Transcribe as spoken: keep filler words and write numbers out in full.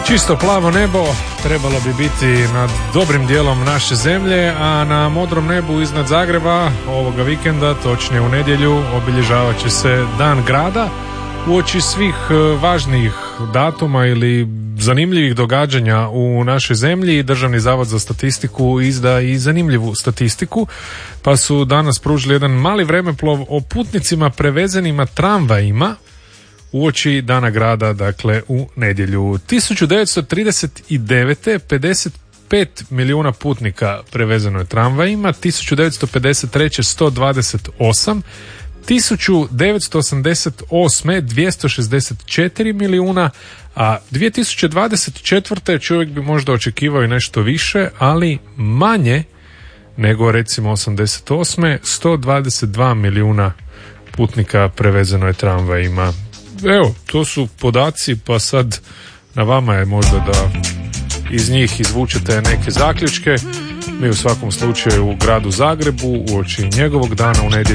Čisto plavo nebo trebalo bi biti nad dobrim dijelom naše zemlje, a na modrom nebu iznad Zagreba ovoga vikenda, točnije u nedjelju, obilježavat će se Dan grada. Uoči svih važnijih datuma ili zanimljivih događanja u našoj zemlji, Državni zavod za statistiku izda i zanimljivu statistiku, pa su danas pružili jedan mali vremeplov o putnicima prevezenima tramvajima uoči Dana grada, dakle u nedjelju. tisuću devetsto trideset devete. pedeset pet milijuna putnika prevezeno je tramvajima, tisuću devetsto pedeset treće. sto dvadeset osam, tisuću devetsto osamdeset osme. dvjesto šezdeset četiri milijuna, a dvije tisuće dvadeset četvrte. čovjek bi možda očekivao i nešto više, ali manje nego recimo osamdeset osme. sto dvadeset dva milijuna putnika prevezeno je tramvajima. Evo, to su podaci, pa sad na vama je možda da iz njih izvučete neke zaključke. Mi u svakom slučaju u gradu Zagrebu uoči njegovog dana u nedjelju